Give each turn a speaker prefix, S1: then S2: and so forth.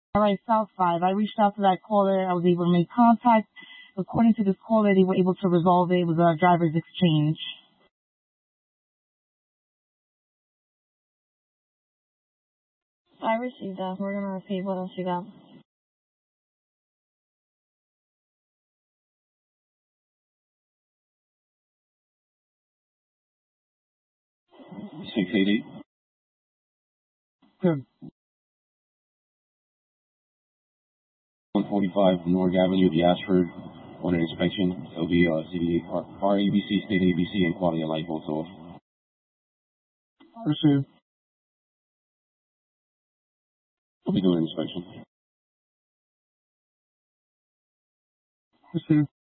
S1: All right, South 5. I reached out to that caller. I was able to make contact. According to this caller, they were able to resolve it. It was a driver's exchange.
S2: I received that. We're going to receive what else you got.
S3: $688.
S1: Good.
S3: 145 Norg Avenue, the Ashford, on an inspection. It'll be CDA, RABC, State ABC, and Quality of Life also.
S1: Received.
S3: We'll be doing an inspection.
S1: Received.